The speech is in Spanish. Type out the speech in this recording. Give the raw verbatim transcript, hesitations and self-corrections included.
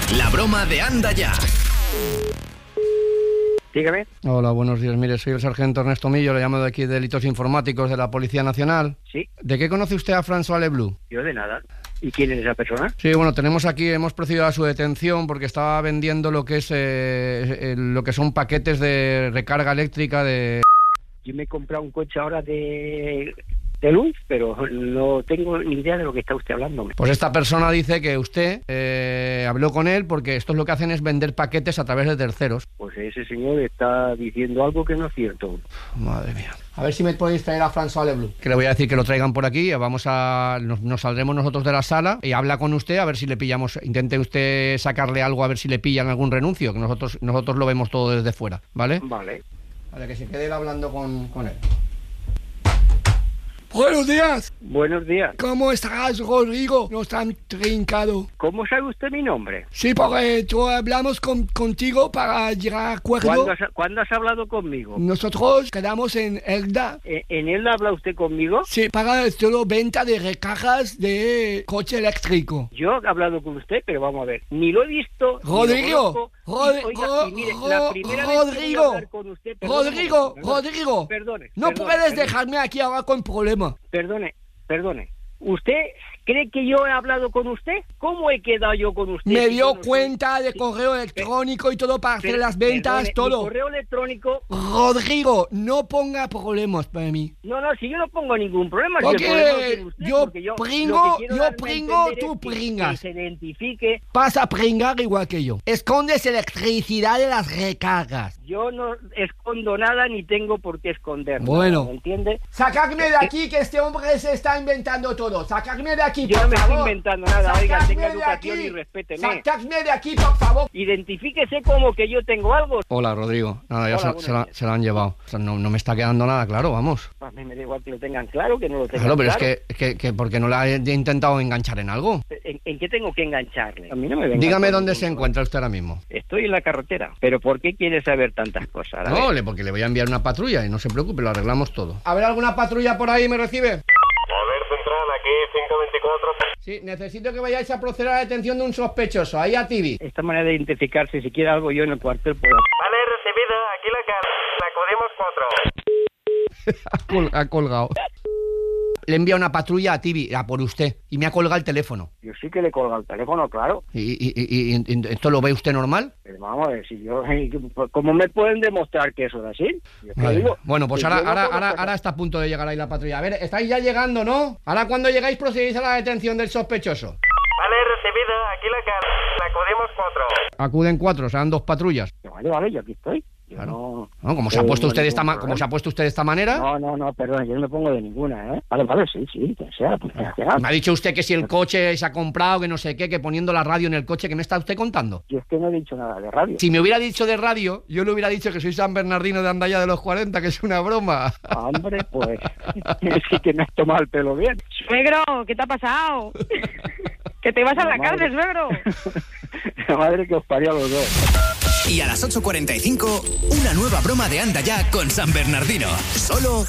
La broma de Anda Ya. Dígame. Hola, buenos días. Mire, soy el sargento Ernesto Millo, le llamo de aquí de Delitos Informáticos de la Policía Nacional. Sí. ¿De qué conoce usted a François Leblanc? Yo de nada. ¿Y quién es esa persona? Sí, bueno, tenemos aquí, hemos procedido a su detención porque estaba vendiendo lo que es eh, eh, lo que son paquetes de recarga eléctrica de... Yo me he comprado un coche ahora de, de luz, pero no tengo ni idea de lo que está usted hablando. Pues esta persona dice que usted eh, habló con él porque estos lo que hacen es vender paquetes a través de terceros. Pues ese señor está diciendo algo que no es cierto. Madre mía. A ver si me podéis traer a François Leblanc. Que le voy a decir que lo traigan por aquí. Vamos a... Nos, nos saldremos nosotros de la sala y habla con usted a ver si le pillamos. Intente usted sacarle algo a ver si le pillan algún renuncio, que nosotros nosotros lo vemos todo desde fuera, ¿vale? Vale. Vale, que se quede él hablando con, con él. Buenos días. Buenos días. ¿Cómo estás, Rodrigo? Nos han trincado. ¿Cómo sabe usted mi nombre? Sí, porque tú hablamos con, contigo para llegar a acuerdo. ¿Cuándo has, ¿Cuándo has hablado conmigo? Nosotros quedamos en Elda. ¿En, ¿En él habla usted conmigo? Sí, para solo venta de recargas de coche eléctrico. Yo he hablado con usted, pero vamos a ver. Ni lo he visto. Rodrigo. Rod- y, oiga, y mire, la primera vez que voy a Rodrigo. hablar con usted, perdone, Rodrigo. perdone, Rodrigo. Perdone. No perdone, puedes perdone. dejarme aquí ahora con problemas. Perdone, perdone. ¿Usted cree que yo he hablado con usted? ¿Cómo he quedado yo con usted? Me Si dio yo no soy- cuenta de Sí. correo electrónico y todo para hacer Per- las ventas, perdone, todo. Mi correo electrónico... Rodrigo, no ponga problemas para mí. No, no, si yo no pongo ningún problema. si Porque el problema lo tiene usted, yo porque yo pringo, lo que quiero yo darme a pringo, entender tú es que- pringas. Que se identifique. Vas a pringar igual que yo. Escondes electricidad de las recargas. Yo no escondo nada ni tengo por qué esconder Bueno. nada, ¿me entiende? Sacadme de aquí, que este hombre se está inventando todo. Sacadme de aquí, Yo por no me favor. estoy inventando nada, oiga, Sacadme tenga de educación aquí. y respéteme. Sacadme de aquí, por favor. Identifíquese como que yo tengo algo. Hola, Rodrigo. Nada, ya Hola, se, buenos se, la, días. se la han llevado. O sea, no, no me está quedando nada claro, vamos. A mí me da igual que lo tengan claro, que no lo tengan Claro, pero claro. es que, que, que porque no la he intentado enganchar en algo. ¿En, en qué tengo que engancharle? A mí no me venga Dígame con dónde ningún se encuentra usted ahora mismo. problema. Estoy en la carretera. ¿Pero por qué quiere saber tantas cosas? A No, ver. le- porque le voy a enviar una patrulla y no se preocupe, lo arreglamos todo. A ver, ¿alguna patrulla por ahí me recibe? A ver, central, aquí cinco veinticuatro. Sí, necesito que vayáis a proceder a la detención de un sospechoso, ahí a Tibi. Esta manera de identificarse, si quiere algo yo en el cuartel puedo... Vale, recibido, aquí la cara. Acudimos cuatro. Ha, col- ha colgado. Le envía una patrulla a Tibi, a por usted, y me ha colgado el teléfono. Yo sí que le colgo el teléfono, claro. ¿Y, y, y- y- y esto lo ve usted normal? Pero vamos a ver, si yo... ¿Cómo me pueden demostrar que eso es así? Yo te Vale. digo Bueno, pues que ahora, yo no ahora, conozco ahora, esa- ahora está a punto de llegar ahí la patrulla. A ver, estáis ya llegando, ¿no? Ahora cuando llegáis procedéis a la detención del sospechoso. Vale, recibido, aquí la cara. Acudimos cuatro. Acuden cuatro, serán dos patrullas. Vale, vale, yo aquí estoy. Yo Claro. no... ¿No? Como se ha tengo puesto usted de esta ningún ma- problema. como se ha puesto usted de esta manera. No, no, no, perdón, yo no me pongo de ninguna, ¿eh? Vale, vale, sí, sí, que sea, pues que sea. Me ha dicho usted que si el coche se ha comprado, que no sé qué, que poniendo la radio en el coche, ¿qué me está usted contando? Yo es que no he dicho nada de radio. Si me hubiera dicho de radio, yo le hubiera dicho que soy San Bernardino de Andaya de los cuarenta, que es una broma. Hombre, pues sí que me has tomado el pelo bien. Suegro, ¿qué te ha pasado? Que te vas a la Madre. cárcel, suegro. La madre que os parió a los dos. Y a las ocho cuarenta y cinco, una nueva broma de Anda Ya con San Bernardino. Solo